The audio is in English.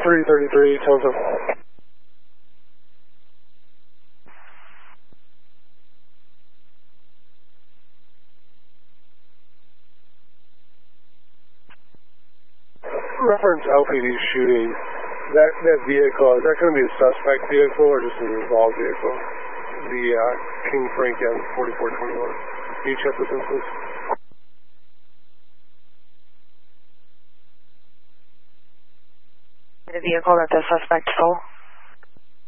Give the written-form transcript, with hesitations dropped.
333, Township. Reference LPD shooting. That vehicle, is that going to be a suspect vehicle or just an involved vehicle? The King Frank M4421. Can you check this in, please? The vehicle that the suspect stole?